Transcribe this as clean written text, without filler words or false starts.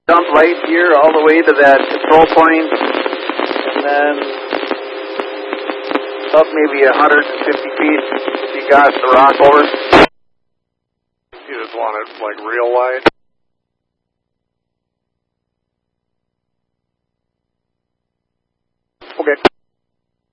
dump light here all the way to that control point, and then up maybe 150 feet, you got the rock over. You just want it like real light? Okay.